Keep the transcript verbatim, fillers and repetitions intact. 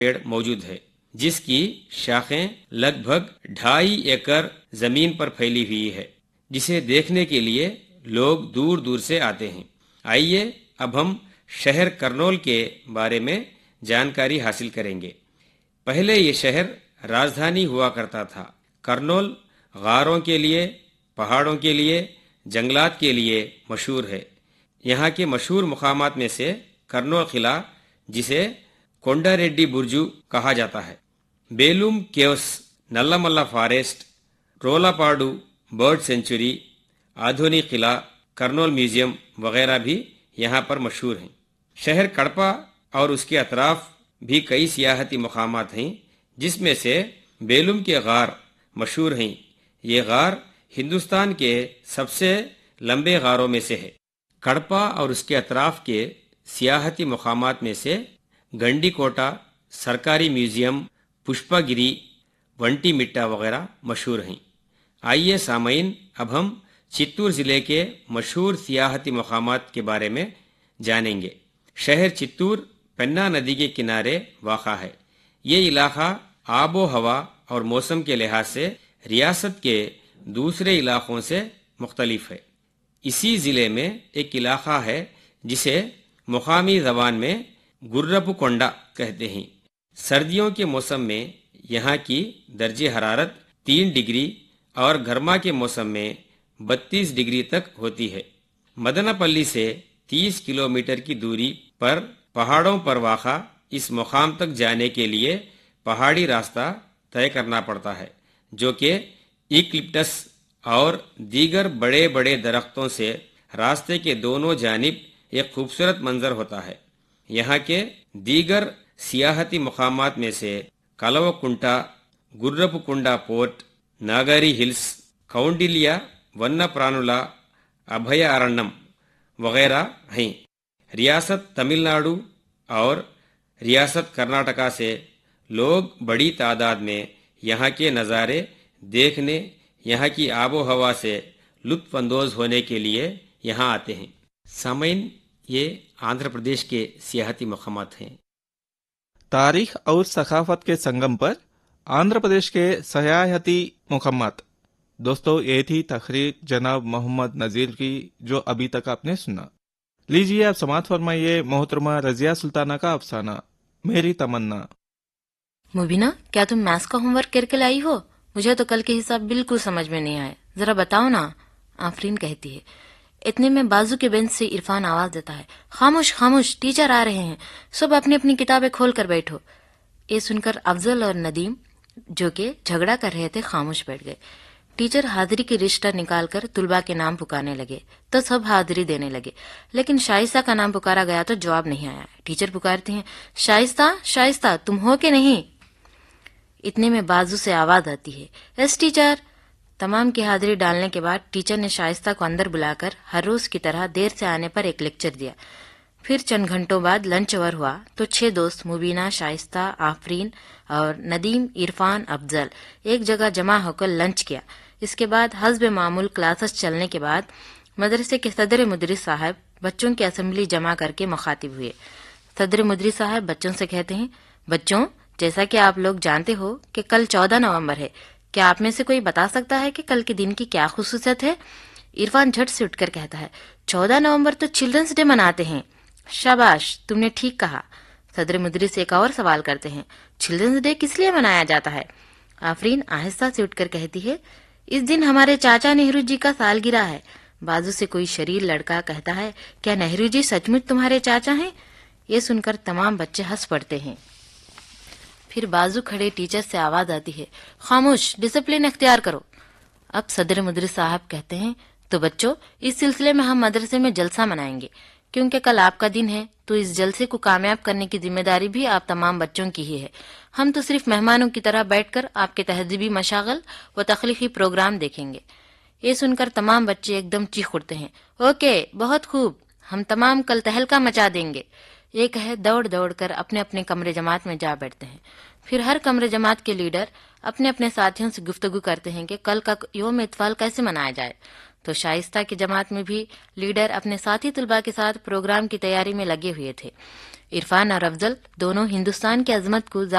پیڑ موجود ہے جس کی شاخیں لگ بھگ ڈھائی ایکڑ زمین پر پھیلی ہوئی ہے، جسے دیکھنے کے لیے لوگ دور دور سے آتے ہیں۔ آئیے اب ہم شہر کرنول کے بارے میں جانکاری حاصل کریں گے۔ پہلے یہ شہر راجدھانی ہوا کرتا تھا۔ کرنول غاروں کے لیے، پہاڑوں کے لیے، جنگلات کے لیے مشہور ہے۔ یہاں کے مشہور مقامات میں سے کرنول قلعہ، جسے کونڈا ریڈی برجو کہا جاتا ہے، بیلوم کیوس، نلملا فاریسٹ، رولاپاڈو برڈ سینچری، آدھونی قلعہ، کرنول میوزیم وغیرہ بھی یہاں پر مشہور ہیں۔ شہر کڑپا اور اس کے اطراف بھی کئی سیاحتی مقامات ہیں، جس میں سے بیلوم کے غار مشہور ہیں۔ یہ غار ہندوستان کے سب سے لمبے غاروں میں سے ہے۔ کڑپا اور اس کے اطراف کے سیاحتی مقامات میں سے گنڈی کوٹا، سرکاری میوزیم، پشپا گری، ونٹی مٹا وغیرہ مشہور ہیں۔ آئیے سامعین، اب ہم چتور ضلع کے مشہور سیاحتی مقامات کے بارے میں جانیں گے۔ شہر چتور پنا ندی کے کنارے واقع ہے۔ یہ علاقہ آب و ہوا اور موسم کے لحاظ سے ریاست کے دوسرے علاقوں سے مختلف ہے۔ اسی ضلع میں ایک علاقہ ہے جسے مقامی زبان میں گرپ کونڈا کہتے ہیں۔ سردیوں کے موسم میں یہاں کی درجہ حرارت تین ڈگری اور گرما کے موسم میں بتیس ڈگری تک ہوتی ہے۔ مدنا پلی سے تیس کلومیٹر کی دوری پر پہاڑوں پر واقع اس مقام تک جانے کے لیے پہاڑی راستہ طے کرنا پڑتا ہے، جو کہ ایکلپٹس اور دیگر بڑے بڑے درختوں سے راستے کے دونوں جانب ایک خوبصورت منظر ہوتا ہے۔ یہاں کے دیگر سیاحتی مقامات میں سے کلو کنٹا، گرپ کنڈا پورٹ، ناگاری ہلز، کونڈلیا ون پرانولا ابھیا ارنم وغیرہ ہیں۔ ریاست تمل ناڈو اور ریاست کرناٹکا سے لوگ بڑی تعداد میں یہاں کے نظارے دیکھنے، یہاں کی آب و ہوا سے لطف اندوز ہونے کے لیے یہاں آتے ہیں۔ سامعین، یہ آندھرا پردیش کے سیاحتی مقامات ہیں۔ تاریخ اور ثقافت کے سنگم پر آندھرا پردیش کے سیاحتی مقامات۔ دوستو، یہ تھی تقریر جناب محمد نذیر کی جو ابھی تک آپ نے سنا۔ لیجیے آپ سماعت فرمائیے محترمہ رضیہ سلطانہ کا افسانہ میری تمنا۔ مبینہ، کیا تم میتھس کا ہوم ورک کر کے لائی ہو؟ مجھے تو کل کے حساب بالکل سمجھ میں نہیں آئے، ذرا بتاؤ نا۔ آفرین کہتی ہے۔ اتنے میں بازو کے بینچ سے عرفان آواز دیتا ہے، خاموش خاموش، ٹیچر آ رہے ہیں، سب اپنی اپنی کتابیں کھول کر بیٹھو۔ یہ سن کر افضل اور ندیم، جو کہ جھگڑا کر رہے تھے، خاموش بیٹھ گئے۔ ٹیچر حاضری کی رجسٹر نکال کر طلباء کے نام پکارنے لگے تو سب حاضری دینے لگے، لیکن شائستہ کا نام پکارا گیا تو جواب نہیں آیا۔ ٹیچر پکارتے ہیں، شائستہ شائستہ، تم ہو کہ نہیں؟ اتنے میں بازو سے آواز آتی ہے، یس ٹیچر۔ تمام کی حاضری ڈالنے کے بعد ٹیچر نے شائستہ کو اندر بلا کر ہر روز کی طرح دیر سے آنے پر ایک لیکچر دیا۔ پھر چند گھنٹوں بعد لنچ اوور ہوا تو چھ دوست مبینہ، شائستہ، آفرین اور ندیم، عرفان، افضل ایک جگہ جمع ہو کر لنچ کیا۔ اس کے بعد حسب معمول کلاسز چلنے کے بعد مدرسے کے صدر مدرس صاحب بچوں کی اسمبلی جمع کر کے مخاطب ہوئے۔ صدر مدرس صاحب بچوں سے کہتے ہیں، بچوں، جیسا کہ آپ لوگ جانتے ہو کہ کل چودہ نومبر ہے، کیا آپ میں سے کوئی بتا سکتا ہے کہ کل کے دن کی کیا خصوصیت ہے؟ عرفان جھٹ سے اٹھ کر کہتا ہے، چودہ نومبر تو چلڈرنس ڈے مناتے ہیں۔ شاباش، تم نے ٹھیک کہا۔ صدر مدرس ایک اور سوال کرتے ہیں، چلڈرنس ڈے کس لیے منایا جاتا ہے؟ آفرین آہستہ سے اٹھ کر کہتی ہے، اس دن ہمارے چاچا نہرو جی کا سالگرہ ہے۔ بازو سے کوئی شریر لڑکا کہتا ہے، کیا نہرو جی سچ مچ تمہارے چاچا ہیں؟ یہ سن کر تمام بچے ہنس پڑتے ہیں۔ پھر بازو کھڑے ٹیچر سے آواز آتی ہے، خاموش، ڈسپلن اختیار کرو۔ اب صدر مدرس صاحب کہتے ہیں، تو بچوں، اس سلسلے میں ہم مدرسے میں جلسہ منائیں گے، کیونکہ کل آپ کا دن ہے، تو اس جلسے کو کامیاب کرنے کی ذمہ داری بھی آپ تمام بچوں کی ہی ہے۔ ہم تو صرف مہمانوں کی طرح بیٹھ کر آپ کے تہذیبی مشاغل و تخلیقی پروگرام دیکھیں گے۔ یہ سن کر تمام بچے ایک دم چیخ اٹھتے ہیں، اوکے، بہت خوب، ہم تمام کل تہلکہ مچا دیں گے۔ یہ کہے دوڑ دوڑ کر اپنے اپنے کمرے جماعت میں جا بیٹھتے ہیں۔ پھر ہر کمرے جماعت کے لیڈر اپنے اپنے ساتھیوں سے گفتگو کرتے ہیں کہ کل کا یوم اطفال کیسے منایا جائے۔ تو شائستہ کی جماعت میں بھی لیڈر اپنے ساتھی طلباء کے ساتھ پروگرام کی تیاری میں لگے ہوئے تھے۔ عرفان اور افضل دونوں ہندوستان کی عظمت کو